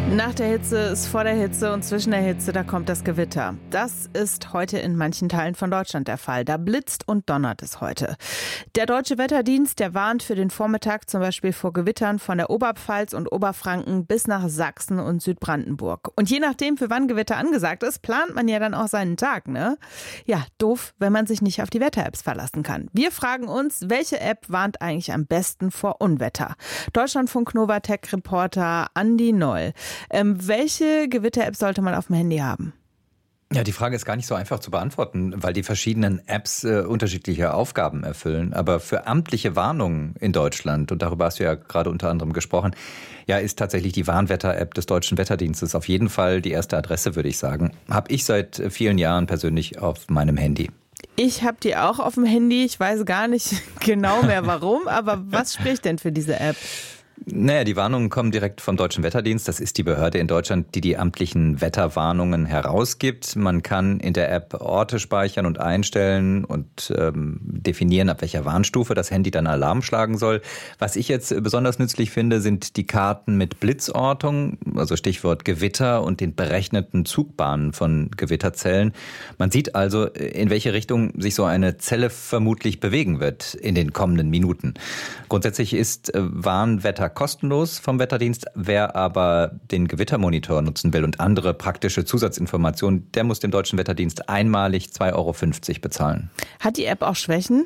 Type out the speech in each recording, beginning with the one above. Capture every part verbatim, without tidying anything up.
Nach der Hitze ist vor der Hitze und zwischen der Hitze, da kommt das Gewitter. Das ist heute in manchen Teilen von Deutschland der Fall. Da blitzt und donnert es heute. Der Deutsche Wetterdienst, der warnt für den Vormittag zum Beispiel vor Gewittern von der Oberpfalz und Oberfranken bis nach Sachsen und Südbrandenburg. Und je nachdem, für wann Gewitter angesagt ist, plant man ja dann auch seinen Tag, ne? Ja, doof, wenn man sich nicht auf die Wetter-Apps verlassen kann. Wir fragen uns, welche App warnt eigentlich am besten vor Unwetter? Deutschlandfunk Nova Tech-Reporter Andi Noll. Ähm, welche Gewitter-App sollte man auf dem Handy haben? Ja, die Frage ist gar nicht so einfach zu beantworten, weil die verschiedenen Apps äh, unterschiedliche Aufgaben erfüllen. Aber für amtliche Warnungen in Deutschland, und darüber hast du ja gerade unter anderem gesprochen, ja, ist tatsächlich die Warnwetter-App des Deutschen Wetterdienstes auf jeden Fall die erste Adresse, würde ich sagen. Habe ich seit vielen Jahren persönlich auf meinem Handy. Ich habe die auch auf dem Handy. Ich weiß gar nicht genau mehr warum, aber was spricht denn für diese App? Naja, die Warnungen kommen direkt vom Deutschen Wetterdienst. Das ist die Behörde in Deutschland, die die amtlichen Wetterwarnungen herausgibt. Man kann in der App Orte speichern und einstellen und ähm, definieren, ab welcher Warnstufe das Handy dann Alarm schlagen soll. Was ich jetzt besonders nützlich finde, sind die Karten mit Blitzortung, also Stichwort Gewitter und den berechneten Zugbahnen von Gewitterzellen. Man sieht also, in welche Richtung sich so eine Zelle vermutlich bewegen wird in den kommenden Minuten. Grundsätzlich ist äh, Warnwetter kostenlos vom Wetterdienst. Wer aber den Gewittermonitor nutzen will und andere praktische Zusatzinformationen, der muss dem Deutschen Wetterdienst einmalig zwei Euro fünfzig bezahlen. Hat die App auch Schwächen?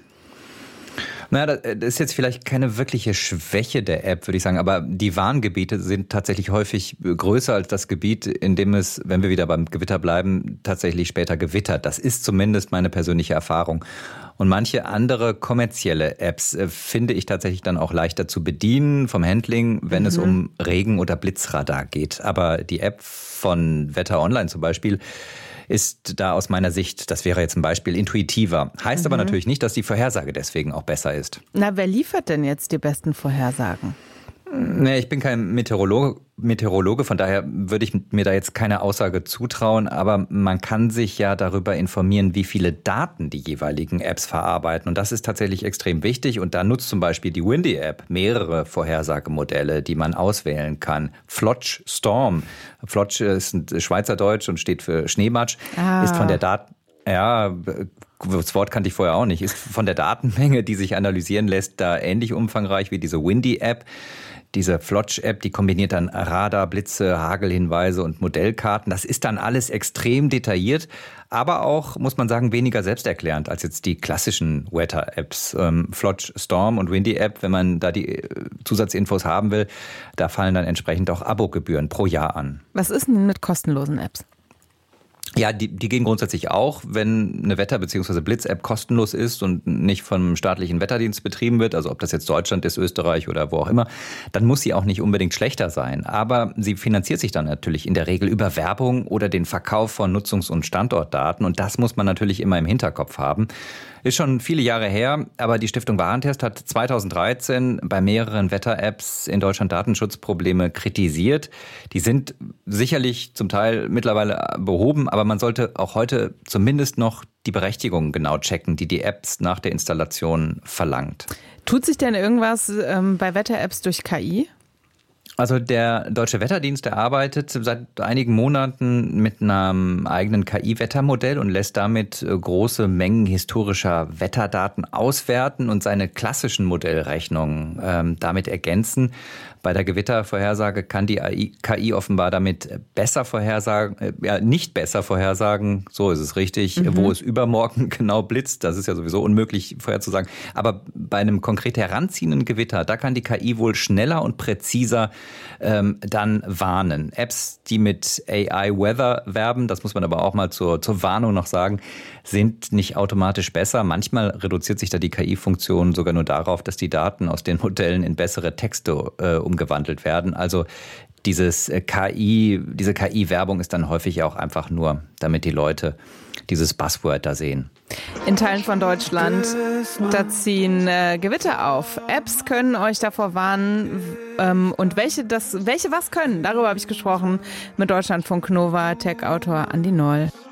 Naja, das ist jetzt vielleicht keine wirkliche Schwäche der App, würde ich sagen, aber die Warngebiete sind tatsächlich häufig größer als das Gebiet, in dem es, wenn wir wieder beim Gewitter bleiben, tatsächlich später gewittert. Das ist zumindest meine persönliche Erfahrung. Und manche andere kommerzielle Apps äh, finde ich tatsächlich dann auch leichter zu bedienen vom Handling, wenn mhm. es um Regen- oder Blitzradar geht. Aber die App von Wetter Online zum Beispiel ist da aus meiner Sicht, das wäre jetzt ein Beispiel, intuitiver. Heißt mhm. aber natürlich nicht, dass die Vorhersage deswegen auch besser ist. Na, wer liefert denn jetzt die besten Vorhersagen? Nee, ich bin kein Meteorologe, Meteorologe, von daher würde ich mir da jetzt keine Aussage zutrauen, aber man kann sich ja darüber informieren, wie viele Daten die jeweiligen Apps verarbeiten, und das ist tatsächlich extrem wichtig, und da nutzt zum Beispiel die Windy-App mehrere Vorhersagemodelle, die man auswählen kann. Flotsch Storm, Flotsch ist ein Schweizerdeutsch und steht für Schneematsch, ah. ist von der Daten... Ja, das Wort kannte ich vorher auch nicht. Ist von der Datenmenge, die sich analysieren lässt, da ähnlich umfangreich wie diese Windy-App. Diese Flotsch-App, die kombiniert dann Radar, Blitze, Hagelhinweise und Modellkarten. Das ist dann alles extrem detailliert, aber auch, muss man sagen, weniger selbsterklärend als jetzt die klassischen Wetter-Apps. Ähm, Flotsch Storm und Windy-App, wenn man da die Zusatzinfos haben will, da fallen dann entsprechend auch Abogebühren pro Jahr an. Was ist denn mit kostenlosen Apps? Ja, die, die gehen grundsätzlich auch, wenn eine Wetter- bzw. Blitz-App kostenlos ist und nicht vom staatlichen Wetterdienst betrieben wird, also ob das jetzt Deutschland ist, Österreich oder wo auch immer, dann muss sie auch nicht unbedingt schlechter sein. Aber sie finanziert sich dann natürlich in der Regel über Werbung oder den Verkauf von Nutzungs- und Standortdaten, und das muss man natürlich immer im Hinterkopf haben. Ist schon viele Jahre her, aber die Stiftung Warentest hat zweitausenddreizehn bei mehreren Wetter-Apps in Deutschland Datenschutzprobleme kritisiert. Die sind sicherlich zum Teil mittlerweile behoben, aber man sollte auch heute zumindest noch die Berechtigung genau checken, die die Apps nach der Installation verlangt. Tut sich denn irgendwas ähm, bei Wetter-Apps durch K I? Also der Deutsche Wetterdienst, der arbeitet seit einigen Monaten mit einem eigenen K I-Wettermodell und lässt damit große Mengen historischer Wetterdaten auswerten und seine klassischen Modellrechnungen ähm, damit ergänzen. Bei der Gewittervorhersage kann die K I offenbar damit besser vorhersagen, äh, ja nicht besser vorhersagen, so ist es richtig, mhm. wo es übermorgen genau blitzt. Das ist ja sowieso unmöglich vorherzusagen. Aber bei einem konkret heranziehenden Gewitter, da kann die K I wohl schneller und präziser ähm, dann warnen. Apps, die mit A I Weather werben, das muss man aber auch mal zur, zur Warnung noch sagen, sind nicht automatisch besser. Manchmal reduziert sich da die K I-Funktion sogar nur darauf, dass die Daten aus den Modellen in bessere Texte äh, umgewandelt werden. Also dieses K I, diese K I-Werbung ist dann häufig auch einfach nur, damit die Leute dieses Buzzword da sehen. In Teilen von Deutschland, da ziehen äh, Gewitter auf. Apps können euch davor warnen. Ähm, und welche, das, welche was können, darüber habe ich gesprochen mit Deutschlandfunk Nova Tech-Autor Andi Noll.